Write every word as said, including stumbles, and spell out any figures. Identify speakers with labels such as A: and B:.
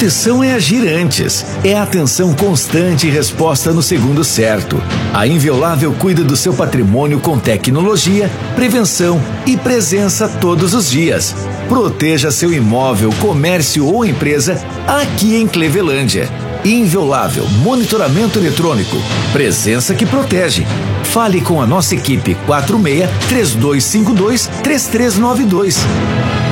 A: Proteção é agir antes, é atenção constante e resposta no segundo certo. A Inviolável cuida do seu patrimônio com tecnologia, prevenção e presença todos os dias. Proteja seu imóvel, comércio ou empresa aqui em Clevelândia. Inviolável, monitoramento eletrônico, presença que protege. Fale com a nossa equipe quatro seis, três dois cinco dois, três três nove dois.